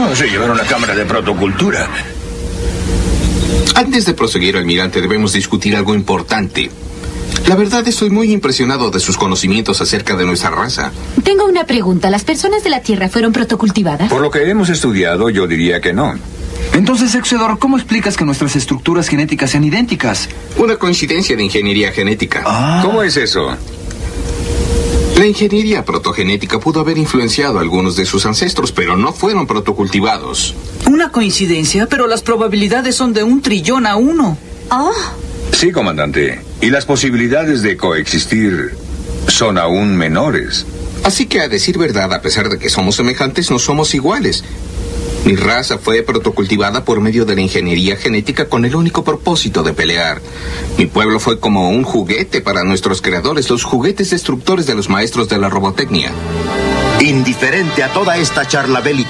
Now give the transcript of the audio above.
No, se llevaron a la Cámara de Protocultura. Antes de proseguir, almirante, debemos discutir algo importante. La verdad, estoy muy impresionado de sus conocimientos acerca de nuestra raza. Tengo una pregunta. ¿Las personas de la Tierra fueron protocultivadas? Por lo que hemos estudiado, yo diría que no. Entonces, Exedor, ¿cómo explicas que nuestras estructuras genéticas sean idénticas? Una coincidencia de ingeniería genética. ¿Cómo es eso? La ingeniería protogenética pudo haber influenciado a algunos de sus ancestros, pero no fueron protocultivados. Una coincidencia, pero las probabilidades son de 1 trillón a 1. Oh. Sí, comandante. Y las posibilidades de coexistir son aún menores. Así que, a decir verdad, a pesar de que somos semejantes, no somos iguales. Mi raza fue protocultivada por medio de la ingeniería genética con el único propósito de pelear. Mi pueblo fue como un juguete para nuestros creadores, los juguetes destructores de los maestros de la robotecnia. Indiferente a toda esta charla bélica